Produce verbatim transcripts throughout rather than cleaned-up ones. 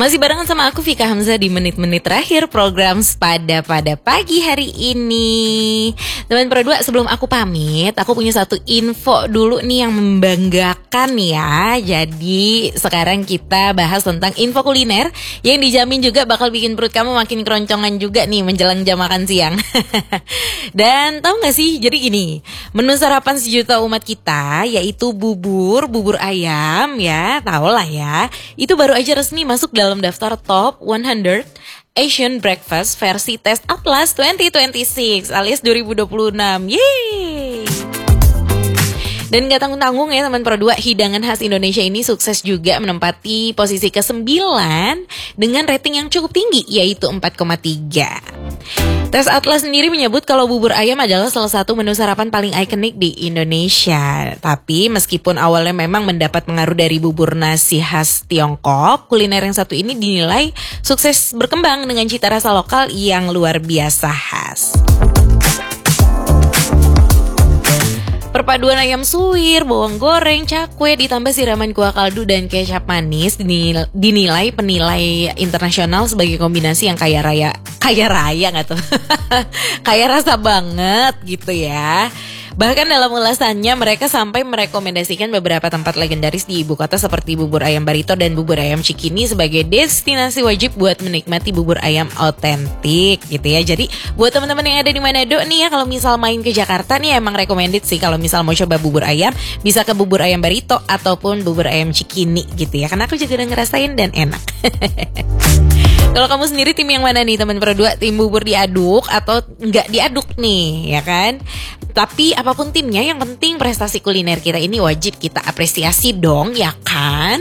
Masih barengan sama aku Vika Hamzah di menit-menit terakhir program Sepada pada pagi hari ini. Teman Pro dua, sebelum aku pamit, aku punya satu info dulu nih yang membanggakan ya. Jadi sekarang kita bahas tentang info kuliner yang dijamin juga bakal bikin perut kamu makin keroncongan juga nih menjelang jam makan siang. Dan tahu gak sih, jadi gini, menu sarapan sejuta umat kita yaitu bubur, bubur ayam ya, tau lah ya. Itu baru aja resmi masuk dalam daftar Top seratus Asian Breakfast versi Taste Atlas dua ribu dua puluh enam alias dua ribu dua puluh enam. Yeay! Dan gak tanggung-tanggung ya teman Pro dua, hidangan khas Indonesia ini sukses juga menempati posisi kesembilan dengan rating yang cukup tinggi yaitu empat koma tiga. Tes Atlas sendiri menyebut kalau bubur ayam adalah salah satu menu sarapan paling ikonik di Indonesia. Tapi meskipun awalnya memang mendapat pengaruh dari bubur nasi khas Tiongkok, kuliner yang satu ini dinilai sukses berkembang dengan cita rasa lokal yang luar biasa khas. Perpaduan ayam suwir, bawang goreng, cakwe ditambah siraman kuah kaldu dan kecap manis dinilai, dinilai penilai internasional sebagai kombinasi yang kaya raya, kaya raya nggak tuh, kaya rasa banget gitu ya. Bahkan dalam ulasannya mereka sampai merekomendasikan beberapa tempat legendaris di ibu kota seperti bubur ayam Barito dan bubur ayam Cikini sebagai destinasi wajib buat menikmati bubur ayam otentik gitu ya. Jadi buat teman-teman yang ada di Manado nih ya, kalau misal main ke Jakarta nih emang recommended sih kalau misal mau coba bubur ayam bisa ke bubur ayam Barito ataupun bubur ayam Cikini gitu ya. Karena aku juga udah ngerasain dan enak. Kalau kamu sendiri tim yang mana nih teman Pro dua? Tim bubur diaduk atau nggak diaduk nih ya kan? Tapi apapun timnya, yang penting prestasi kuliner kita ini wajib kita apresiasi dong ya kan?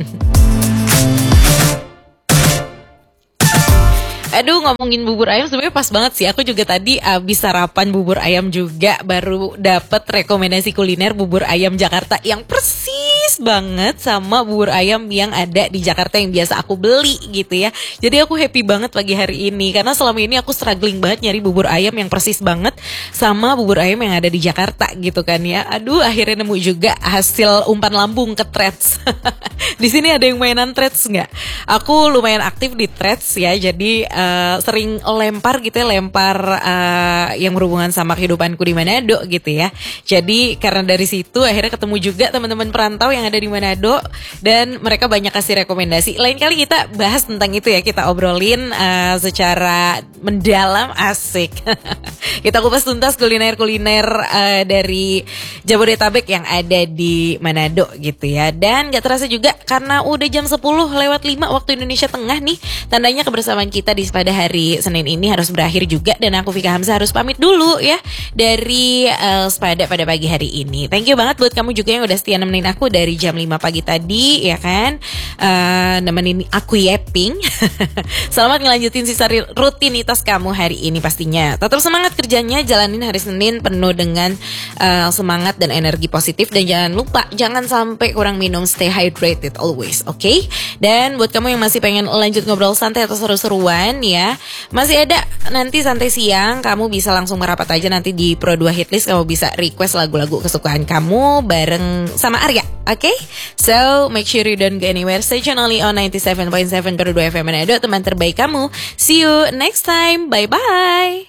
Aduh, ngomongin bubur ayam sebenarnya pas banget sih. Aku juga tadi abis sarapan bubur ayam juga, baru dapet rekomendasi kuliner bubur ayam Jakarta yang persis banget sama bubur ayam yang ada di Jakarta yang biasa aku beli gitu ya. Jadi aku happy banget pagi hari ini karena selama ini aku struggling banget nyari bubur ayam yang persis banget sama bubur ayam yang ada di Jakarta gitu kan ya. Aduh, akhirnya nemu juga hasil umpan lambung ke Threads. Di sini ada yang mainan Threads nggak? Aku lumayan aktif di Threads ya. Jadi Uh, sering lempar gitu ya, lempar uh, yang berhubungan sama kehidupanku di Manado gitu ya. Jadi karena dari situ akhirnya ketemu juga teman-teman perantau yang ada di Manado dan mereka banyak kasih rekomendasi. Lain kali kita bahas tentang itu ya, kita obrolin uh, secara mendalam, asik. Kita kupas tuntas kuliner-kuliner uh, dari Jabodetabek yang ada di Manado gitu ya. Dan gak terasa juga karena udah jam sepuluh lewat lima waktu Indonesia Tengah nih, tandanya kebersamaan kita di pada hari Senin ini harus berakhir juga. Dan aku Vika Hamzah harus pamit dulu ya dari uh, Sepada pada pagi hari ini. Thank you banget buat kamu juga yang udah setia nemenin aku dari jam lima pagi tadi ya kan, uh, nemenin aku yapping. Selamat ngelanjutin sisa rutinitas kamu hari ini pastinya. Tetap semangat kerjanya, jalanin hari Senin penuh dengan uh, semangat dan energi positif. Dan jangan lupa, jangan sampai kurang minum, stay hydrated always, oke? Okay? Dan buat kamu yang masih pengen lanjut ngobrol santai atau seru-seruan ya, masih ada nanti santai siang, kamu bisa langsung merapat aja nanti di Pro dua Hitlist. Kamu bisa request lagu-lagu kesukaan kamu bareng sama Arya, oke? Okay? So make sure you don't go anywhere, stay tune only on ninety-seven point seven Pro dua F M Manado, teman terbaik kamu. See you next time, bye-bye.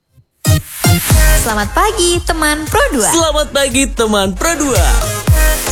Selamat pagi teman Pro dua. Selamat pagi teman Pro dua.